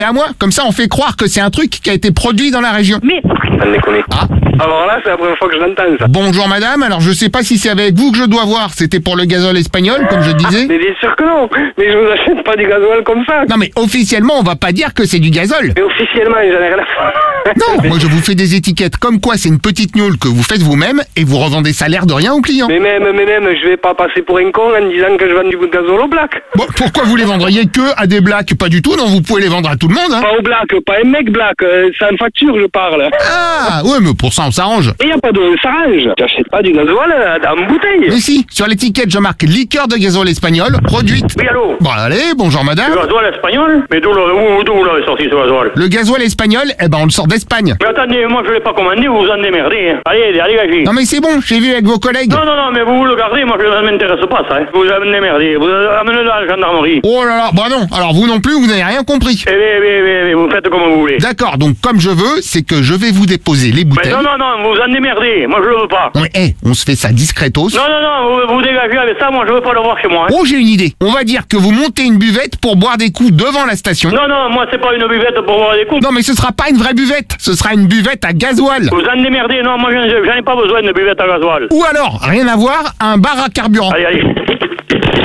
à moi. Comme ça, on fait croire que c'est un truc qui a été produit dans la région. Mais... On déconne. Ah. Alors là, c'est la première fois que je l'entends, ça. Bonjour madame, alors je sais pas si c'est avec vous que je dois voir. C'était pour le gazole espagnol, comme je disais. Mais bien sûr que non. Mais je vous achète pas du gasoil comme ça. Non mais officiellement, on va pas dire que c'est du gazole. Mais officiellement, j'en ai rien à faire. Non, moi je vous fais des étiquettes comme quoi c'est une petite gnôle que vous faites vous-même et vous revendez ça l'air de rien aux clients. Mais même, je vais pas passer pour un con en disant que je vends du gasoil au black. Bon, pourquoi vous les vendriez que à des blacks? Pas du tout, non, vous pouvez les vendre à tout le monde, hein. Pas au black, pas un mec black. C'est une facture, je parle. Ah, ouais, mais pour ça on s'arrange. Et y a pas de s'arrange. J'achète pas du gasoil en bouteille. Mais si, sur l'étiquette je marque liqueur de gazole espagnol, produite. Oui, allô? Bon allez, bonjour madame. Le gasoil espagnol? Mais d'où vous l'avez sorti ce gasoil? Le gasoil espagnol, eh ben on le sort d'Espagne. Mais attendez, moi je l'ai pas commandé, vous vous en démerdez. Allez, gagez. Non mais c'est bon, j'ai vu avec vos collègues. Non, mais vous le gardez, moi ça m'intéresse pas ça. Vous en démerdez, vous amenez-le à la gendarmerie. Oh là là, bah non, alors vous non plus, vous n'avez rien compris. Eh, vous faites comme vous voulez. D'accord, donc comme je veux, c'est que je vais vous déposer les Mais bouteilles. non, vous en démerdez, moi je le veux pas. Non mais on se fait ça discretos. Non, vous dégagez avec ça, moi je veux pas le voir chez moi. Oh, j'ai une idée. On va dire que vous montez une buvette pour boire des coups devant la station. Non, moi c'est pas une buvette pour boire des coups. Non mais ce sera pas une vraie buvette, ce sera une buvette à gasoil. Vous en démerdez, non, moi j'en ai pas besoin de buvette à gasoil. Ou alors, rien à voir, un bar à carburant. Allez.